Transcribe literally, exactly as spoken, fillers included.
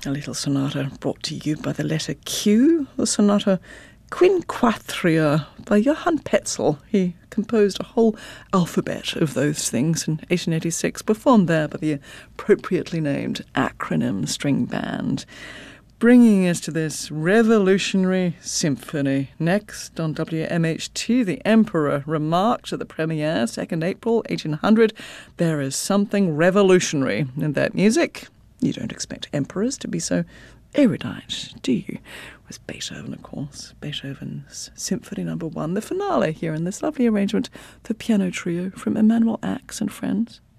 A little sonata brought to you by the letter Q, the sonata Quinquatria by Johann Petzel. He composed a whole alphabet of those things in eighteen eighty-six, performed there by the appropriately named Acronym String Band, bringing us to this revolutionary symphony. Next on W M H T, the Emperor remarked at the premiere, second April eighteen hundred, there is something revolutionary in that music. You don't expect emperors to be so erudite, do you? With Beethoven, of course. Beethoven's Symphony Number One, the finale here in this lovely arrangement for piano trio from Emanuel Ax and Friends.